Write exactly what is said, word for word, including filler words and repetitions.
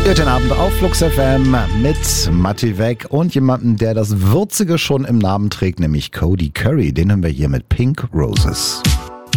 Guten Abend auf Flux F M mit Matti Weg und jemanden, der das Würzige schon im Namen trägt, nämlich Cody Curry. Den haben wir hier mit Pink Roses.